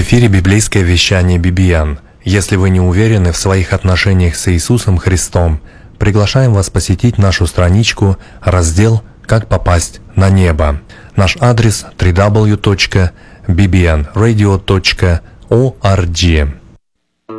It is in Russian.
эфире библейское вещание BBN. Если вы не уверены в своих отношениях с Иисусом Христом, приглашаем вас посетить нашу страничку, раздел «Как попасть на небо». Наш адрес www.bbnradio.org.